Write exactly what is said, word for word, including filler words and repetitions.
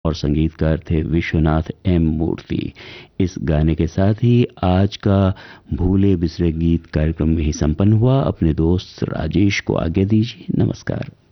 और संगीतकार थे विश्वनाथ एम मूर्ति। इस गाने के साथ ही आज का भूले बिसरे गीत कार्यक्रम में ही संपन्न हुआ। अपने दोस्त राजेश को आज्ञा दीजिए। नमस्कार।